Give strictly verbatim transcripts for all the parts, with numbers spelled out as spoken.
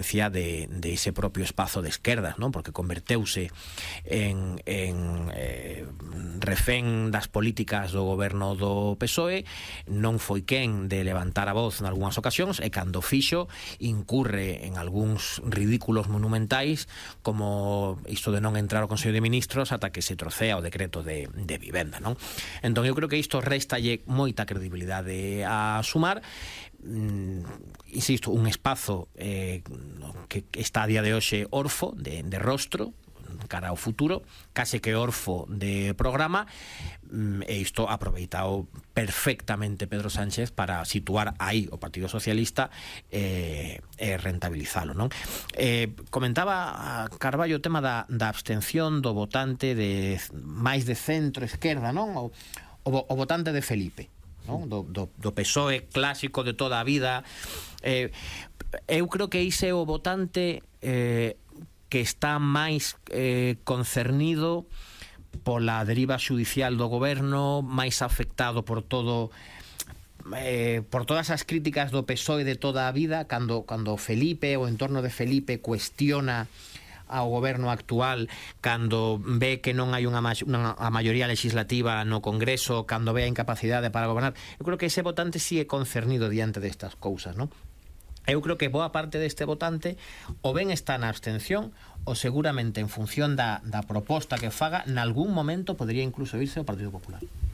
beneficia de, de ese propio espazo de esquerdas, non? Porque converteuse en, en eh, refén das políticas do goberno do P S O E, non foi quen de levantar a voz en algunhas ocasións, e cando fixo incurre en algúns ridículos monumentais, como isto de non entrar ao Consello de Ministros ata que se trocea o decreto de, de vivenda, non? Entón eu creo que isto restalle moita credibilidade a Sumar. Mm, insisto, un espazo eh, que está a día de hoxe orfo de, de rostro cara ao futuro, case que orfo de programa, mm, e isto aproveitado perfectamente Pedro Sánchez para situar aí o Partido Socialista e eh, eh, rentabilizalo, non? Eh, comentaba a Carballo o tema da, da abstención do votante de máis de centro-esquerda, non? O, o, o votante de Felipe, non? Do, do, do P S O E clásico de toda a vida. eh, eu creo que ise o votante eh, que está máis eh, concernido pola deriva xudicial do goberno, máis afectado por todo eh, por todas as críticas do P S O E de toda a vida, cando, cando Felipe, o entorno de Felipe, cuestiona ao goberno actual, cando ve que non hai unha, unha a maioría legislativa no Congreso, cando ve a incapacidade para gobernar. Eu creo que ese votante sigue concernido diante destas cousas, non? Eu creo que boa parte deste votante o ben está na abstención, ou seguramente en función da, da proposta que faga, nalgún momento podría incluso irse ao Partido Popular.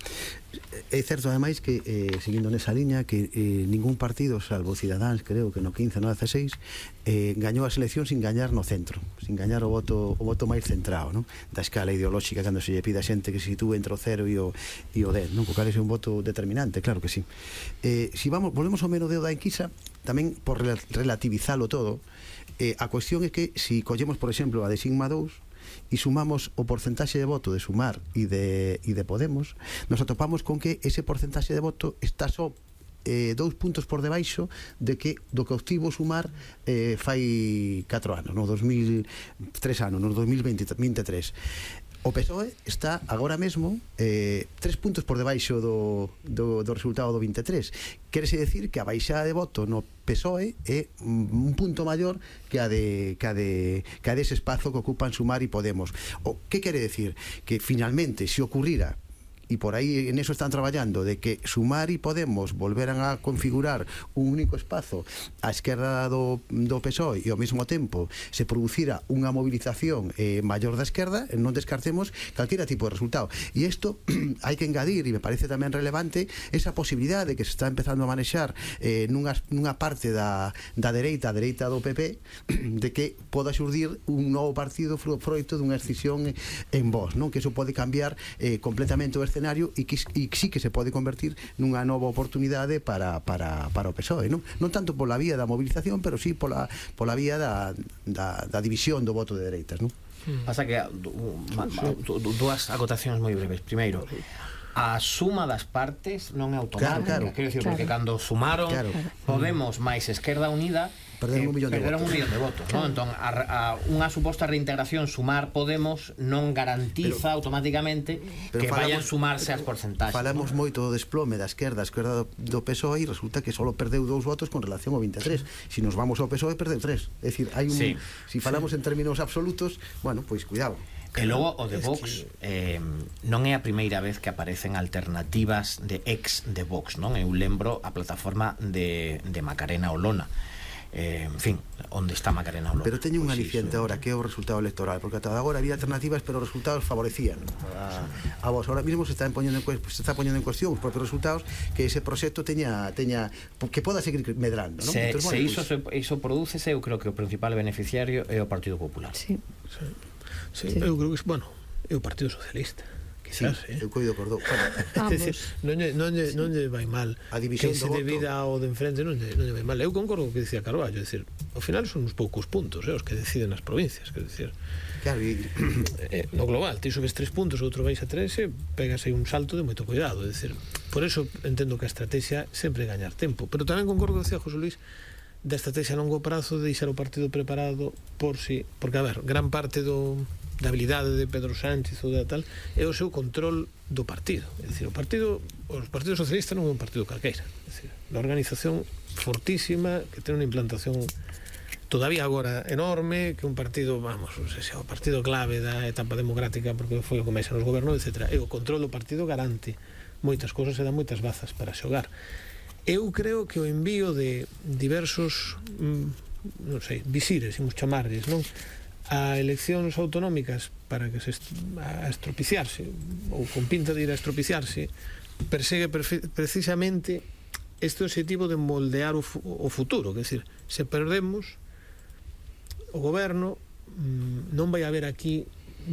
É certo, ademais, que eh, seguindo nesa liña, que eh, ningún partido, salvo Cidadáns, creo que no quince, no dezasseis, eh, gañou as eleccións sin gañar no centro, sin gañar o voto o voto máis centrado, non? Da escala ideolóxica, cando se lle pide a xente que se sitúe entre o cero e o, e o dez, non? Co cal é un voto determinante, claro que sí. Eh, si vamos, volvemos ao menudeo da enquisa, tamén por relativizalo todo, eh, a cuestión é que si collemos, por exemplo, a de Sigma dous e sumamos o porcentaxe de voto de Sumar e de, e de Podemos, nos atopamos con que ese porcentaxe de voto está só eh, dous puntos por debaixo de que do que obtivo Sumar eh, fai catro anos, no dos mil tres anos, no dos mil veintitrés. O P S O E está agora mesmo eh, tres puntos por debaixo do, do, do resultado do veintitrés. Quérese decir que a baixada de voto no P S O E é un punto maior que a de que a de que a dese espazo que ocupan Sumar e Podemos. O que quere decir? Que finalmente, se ocurrira, e por aí en eso están traballando, de que Sumar e Podemos volveran a configurar un único espazo á esquerda do, do P S O E e ao mesmo tempo se producira unha movilización eh, maior da esquerda, non descartemos calquera tipo de resultado. E isto hai que engadir, e me parece tamén relevante, esa posibilidade que se está empezando a manexar eh, nunha, nunha parte da, da dereita, a dereita do P P, de que poda xurdir un novo partido froito dunha escisión en Vox, non? Que eso pode cambiar eh, completamente o escenario e que, e sí que se pode convertir nunha nova oportunidade para, para, para o P S O E, non? Non tanto pola vía da movilización, pero sí pola, pola vía da, da, da división do voto de dereitas, non? Pasa que dúas acotacións moi breves. Primeiro, a suma das partes non é automática. Claro, claro. Quero dicir, claro. porque cando sumaron claro. Podemos máis Esquerda Unida, perderon un millón de perderon votos, un millón de votos, claro. ¿No? Entón, a, a unha suposta reintegración Sumar Podemos non garantiza pero, automáticamente pero que falamos, vayan sumarse as porcentaxes. Falamos ¿no? moito do desplome da esquerda, a esquerda do, do P S O E, e resulta que só perdeu dous votos con relación ao veintitrés. Si nos vamos ao P S O E, perdeu tres. É dicir, hai un, sí, si falamos sí. en términos absolutos, bueno, pois cuidado. E logo o de Vox eh, non é a primeira vez que aparecen alternativas de ex de Vox, non? Eu lembro a plataforma de, de Macarena Olona. Eh, en fin, onde está Macarena Olona. Pero teño un pues aliciente agora, que é o resultado electoral, porque ata agora había alternativas, pero os resultados favorecían a, a vos. Ahora mismo se está poñendo en, se está poñendo en cuestión os propios resultados, que ese proxecto teña, teña que poda seguir medrando, ¿no? Se, Entonces, se bueno, iso, pues, se, iso prodúcese, eu creo que o principal beneficiario é o Partido Popular. Sí. Sí, sí, sí. Eu creo que, bueno, é o Partido Socialista. Quizás, sí, eh? eu coido por do. Bueno, é dicir, non lle, non lle, non lle vai mal a división que se debida ao de enfrente, non lle, non lle vai mal. Eu concordo co que dicía Carballo, é dicir, ao final son uns poucos puntos, eh, os que deciden as provincias, que dicir, claro, e... eh, no global, ti subes tres puntos, outro vais a tres, e pegas aí un salto de moito cuidado, é dicir, por eso entendo que a estrategia sempre é gañar tempo, pero tamén concordo que decía José Luis da estrategia a longo prazo de deixar o partido preparado por si, porque a ver, gran parte do da habilidade de Pedro Sánchez ou da tal é o seu control do partido, é dicir, o partido, os partidos socialistas non é un partido calqueira, é dicir, a organización fortísima que ten unha implantación todavía agora enorme, que un partido, vamos, non sei se é o partido clave da etapa democrática, porque foi o que máis nos gobernou, etcétera. E o control do partido garante moitas cousas e dá moitas bazas para xogar. Eu creo que o envío de diversos, non sei, visires, imos chamarles, non? A eleccións autonómicas para que se est a estropiciarse, ou con pinta de ir a estropiciarse, persegue precisamente este objetivo de moldear o, fu o futuro, que é dicir, se perdemos o goberno, non vai haber aquí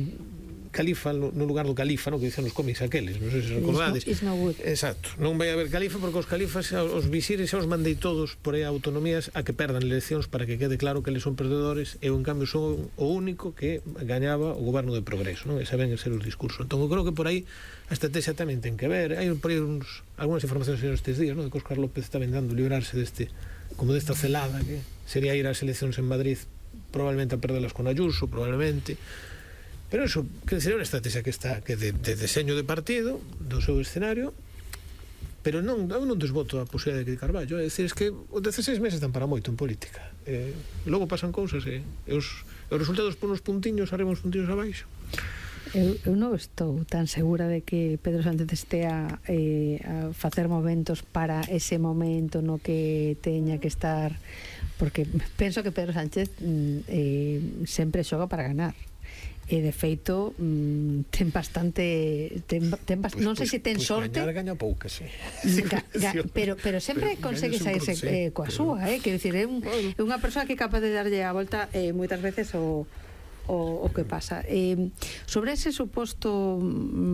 califa no lugar do califa, no, que dicen os cómics aqueles, non sei se recordades. It's no, it's no Exacto, non vai haber califa porque os califas, os visires xa os mandei todos por aí a autonomías a que perdan eleccións para que quede claro que eles son perdedores. Eu en cambio son o único que gañaba o goberno de progreso, non? E saben ser os discursos. Entón eu creo que por aí a estrategia tamén ten que ver. Hai por aí uns, algunhas informacións estes días, non? De que Óscar López está vendando librarse deste, como desta celada que sería ir ás eleccións en Madrid, probablemente a perdelas con Ayuso, probablemente. Pero eso, que sería unha estrategia que está que de, de deseño de partido, do seu escenario, pero non, eu non desvoto a posibilidade de que Carballo, é dicir, es que os dezasseis meses dan para moito en política. Eh, logo pasan cousas e, e os, os resultados por uns puntiños arriba, uns puntiños abaixo. Eu, eu non estou tan segura de que Pedro Sánchez estea eh, a facer momentos para ese momento no que teña que estar, porque penso que Pedro Sánchez eh, sempre xoga para ganar. E de feito mm, ten bastante ten, ten bast... pues, non sei pues, se ten pues sorte gañar gaña pouca, sí. Ga, ga, pero, pero sempre pero consegue saírse eh, coa súa, eh? Quero dicir, é un, bueno. unha persoa que é capaz de darlle a volta eh, moitas veces o O, o que pasa eh, sobre ese suposto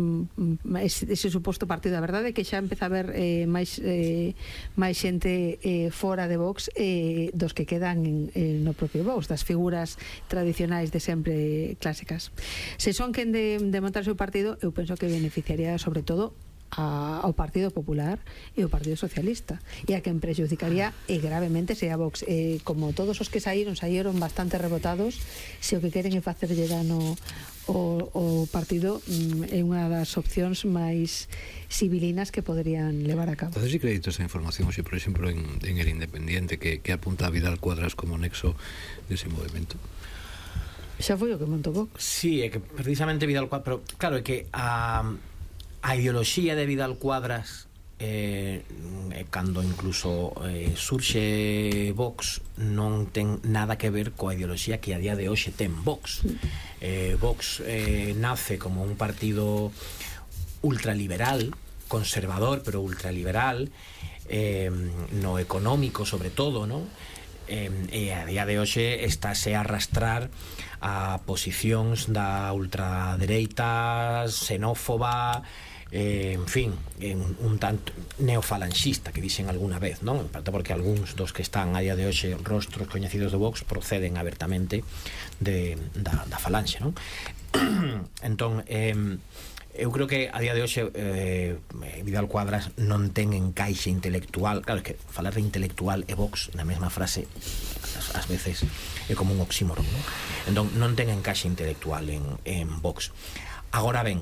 ese, ese suposto partido, a verdade é que xa empeza a haber eh, máis, eh, máis xente eh, fora de Vox eh, dos que quedan en, en no propio Vox, das figuras tradicionais de sempre clásicas. Se son quen de, de montar o seu partido, eu penso que beneficiaría sobre todo A, ao Partido Popular e ao Partido Socialista, e a quen prexudicaría e gravemente se a Vox, eh, como todos os que saíron saíron bastante rebotados, se o que queren é facerlle dano o, o partido, mm, é unha das opcións máis civilinas que poderían levar a cabo. Entonces, si crédito esa información, si por exemplo en, en El Independiente que, que apunta a Vidal Cuadras como nexo dese movimento? Xa foi o que montou Vox. Sí, é que precisamente Vidal Cuadras, pero claro, é que a a ideoloxía de Vidal Cuadras eh, cando incluso eh, surxe Vox non ten nada que ver coa ideoloxía que a día de hoxe ten Vox. eh, Vox eh, nace como un partido ultraliberal, conservador pero ultraliberal, eh, no económico sobre todo, non? Eh, e a día de hoxe estáse a arrastrar a posicións da ultradereita xenófoba, eh, en fin, en un tanto neofalanxista, que dixen alguna vez, non? En parte porque algúns dos que están a día de hoxe rostros coñecidos do Vox proceden abertamente de, da, da falanxe, non? Entón, eh, eu creo que a día de hoxe eh, Vidal Cuadras non ten encaixe intelectual. Claro, é que falar de intelectual e Vox na mesma frase as, as veces é como un oxímoron, non? Entón non ten encaixe intelectual en, en Vox. Agora ben,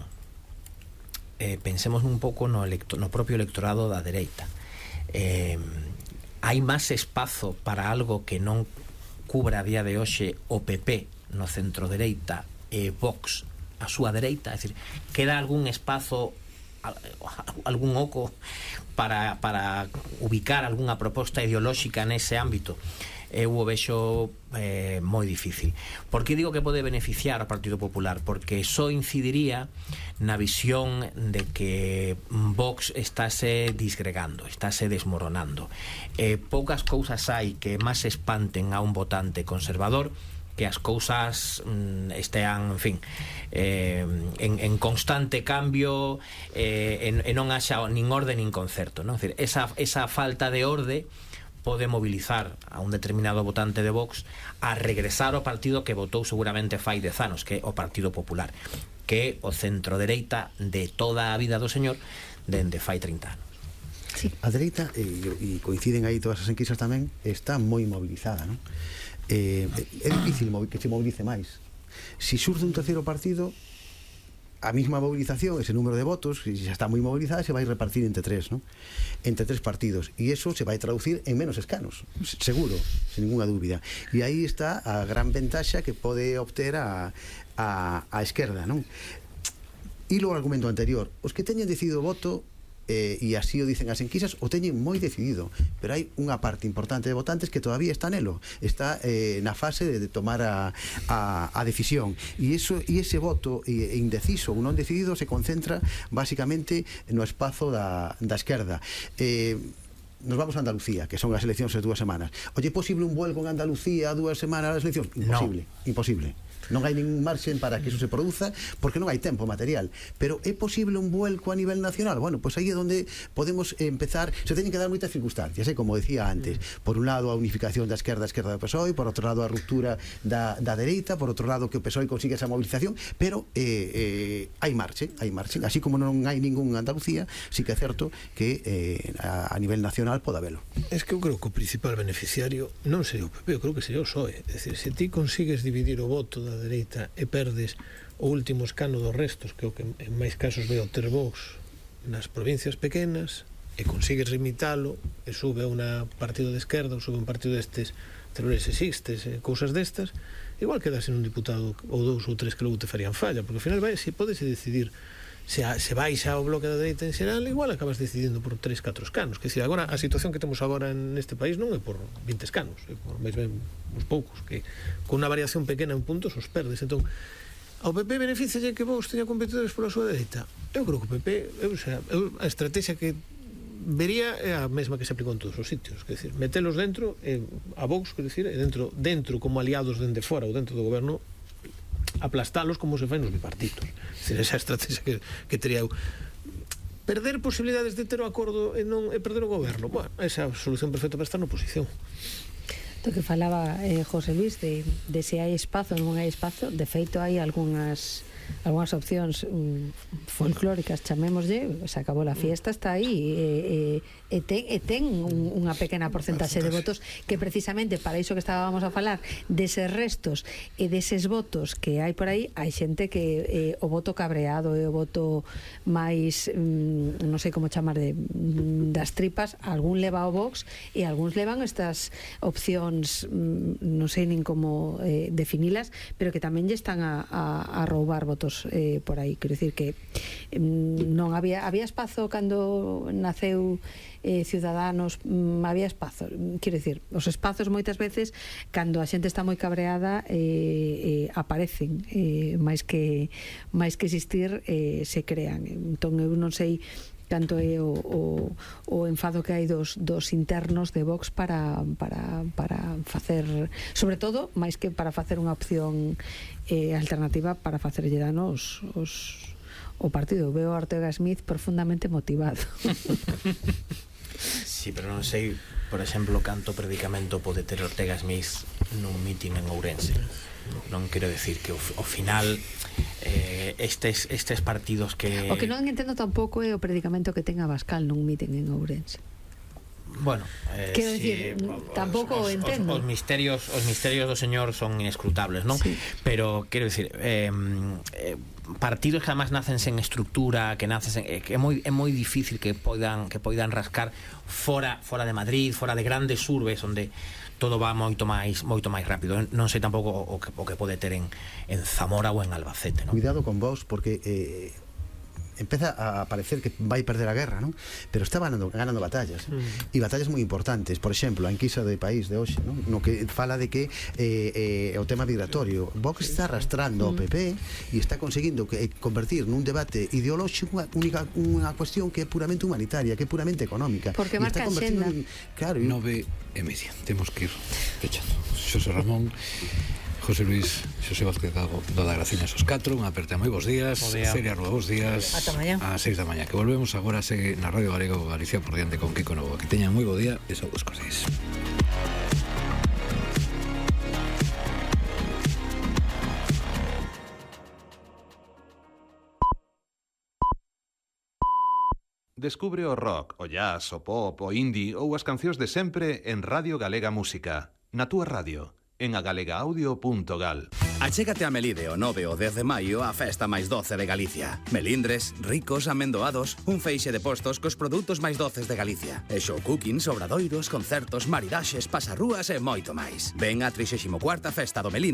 eh, pensemos un pouco no, electo, no propio electorado da dereita. eh, hai máis espazo para algo que non cubra a día de hoxe o P P no centro dereita e Vox a súa dereita, é dicir, queda algún espazo, algún oco para, para ubicar algunha proposta ideolóxica nese ámbito? Eu o vexo eh, moi difícil. Por que digo que pode beneficiar ao Partido Popular? Porque só incidiría na visión de que Vox estáse disgregando, estáse desmoronando. Eh, poucas cousas hai que máis espanten a un votante conservador que as cousas mm, estean, en fin, eh, en, en constante cambio, eh, en, en non haxa nin orde nin concerto, non? É dicir, esa, esa falta de orde pode mobilizar a un determinado votante de Vox a regresar ao partido que votou seguramente fai dez anos, que é o Partido Popular, que é o centro dereita de toda a vida do señor dende fai trinta anos. Sí. A dereita, e, e coinciden aí todas as enquisas tamén, está moi mobilizada, non? Eh, é difícil que se movilice máis. Si surge un terceiro partido, a misma movilización, ese número de votos, si ya está muy movilizada, se va a ir repartir entre tres, ¿no? Entre tres partidos, y eso se va a traducir en menos escanos, seguro, sin ninguna dúbida. E aí está a gran ventaxa que pode obter a, a, a esquerda, non? E logo o argumento anterior, os que teñen decidido o voto, eh, e así o dicen as enquisas, o teñen moi decidido, pero hai unha parte importante de votantes que todavía está nelo, está eh, na fase de, de tomar a, a, a decisión, e iso, e ese voto e, indeciso ou non decidido se concentra basicamente no espazo da, da esquerda. eh, Nos vamos a Andalucía, que son as eleccións de dúas semanas. Oye, é posible un vuelco en Andalucía a dúas semanas das eleccións? Imposible, no. Imposible. Non hai ningún marxen para que iso se produza porque non hai tempo material, pero é posible un vuelco a nivel nacional. Bueno, pois pues aí é onde podemos empezar. Se teñen que dar moitas circunstancias, eh, como decía antes, por un lado a unificación da esquerda a esquerda do P S O E, por outro lado a ruptura da, da dereita, por outro lado que o P S O E consiga esa movilización, pero eh, eh, hai marxe, hai marxe, así como non hai ningún Andalucía, sí que é certo que eh, a, a nivel nacional pode habelo. Es que eu creo que o principal beneficiario non sería o P P, eu creo que sería o P S O E. É dicir, se ti consigues dividir o voto da dereita e perdes o último escano dos restos, que o que en máis casos ve o ter Vox nas provincias pequenas, e consigues limitalo e sube a un partido de esquerda ou sube un partido destes terrores existes, e cousas destas, igual quedas en un diputado ou dous ou tres que logo te farían falla, porque ao final vai, se podes decidir se, a, se baixa o bloque da dereita en xeral, igual acabas decidindo por tres, catro escanos. Que, decir, agora, a situación que temos agora neste país non é por vinte escanos, é por máis ben uns poucos, que con unha variación pequena en puntos os perdes. Entón, ao P P beneficia que vos teña competidores pola súa dereita? Eu creo que o P P, eu, o sea, eu, a estrategia que vería é a mesma que se aplicou en todos os sitios, que decir, metelos dentro, eh, a Vox, que decir, dentro, dentro como aliados dende fora ou dentro do goberno, aplastalos como se fai nos bipartitos. É dicir, esa estrategia que, que teria eu. Perder posibilidades de ter o acordo e non e perder o goberno, bueno, esa é a solución perfecta para estar na oposición. Do que falaba eh, José Luis de, de se hai espazo ou non hai espazo, de feito hai algunhas algunhas opcións um, folclóricas, chamémoslle, se acabou a fiesta, está aí e, e, e ten, e ten un, unha pequena porcentaxe de votos que precisamente para iso que estábamos a falar deses restos e deses votos que hai por aí, hai xente que eh, o voto cabreado e o voto máis um, non sei como chamar de, das tripas, algún leva ao Vox e algúns levan estas opcións um, non sei nin como eh, definilas, pero que tamén lle están a, a, a roubar votos Eh, por aí, quero dicir que eh, non había había espazo cando naceu eh, Ciudadanos, mm, había espazo, quero dicir, os espazos moitas veces cando a xente está moi cabreada eh, eh, aparecen eh, máis que máis que existir eh, se crean. Entón eu non sei tanto é o, o, o enfado que hai dos, dos internos de Vox para, para, para facer, sobre todo, máis que para facer unha opción eh, alternativa para facerlle dano os, os, o partido. Veo a Ortega Smith profundamente motivado. Sí, pero non sei, por exemplo, canto predicamento pode ter Ortega Smith nun mitin en Ourense. Non quero decir que ao final eh, estes, estes partidos que... O que non entendo tampouco é o predicamento que ten Abascal nun mitin en Ourense. Bueno, eh, quero sí, decir, tampouco os, o entendo. Os, os misterios, os misterios do señor son inescrutables, non? Sí. Pero quero decir, eh, eh, partidos que además nacen sen estructura, que nacen sen, eh, que é moi é moi difícil que poidan que poidan rascar fora fora de Madrid, fora de grandes urbes onde todo va moito máis moito máis rápido. Non sei tampouco o que, o que pode ter en, en Zamora ou en Albacete, non? Cuidado con vos porque eh, empeza a parecer que vai perder a guerra, non? Pero está ganando, ganando batallas mm. e batallas moi importantes. Por exemplo, a enquisa de País de hoxe, non? No que fala de que eh, eh, o tema migratorio Vox está arrastrando ao P P e está conseguindo que, convertir nun debate ideolóxico unha, unha cuestión que é puramente humanitaria, que é puramente económica, porque marca a xenda en, claro, nove e media, temos que ir pechando. Xosé Ramón, José Luis, Xosé Vázquez Gago, Doda Graciñas os catro, unha aperta moi bons días, Celia Rúa, bons días. Ata mañá. A seis da mañá, que volvemos agora segue na Radio Galega ou Galicia por diante con Kiko Novo. Que teñan moi bo día e saúdos coseis. Descubre o rock, o jazz, o pop, o indie ou as cancións de sempre en Radio Galega Música. Na túa radio. en agalegaaudio punto gal. Achégate a Melide o nove ou dez de maio a festa máis doce de Galicia. Melindres, ricos, amendoados, un feixe de postos cos produtos máis doces de Galicia. E show cooking, sobradoiros, concertos, maridaxes, pasarrúas e moito máis. Ven a trixésima cuarta festa do Melindres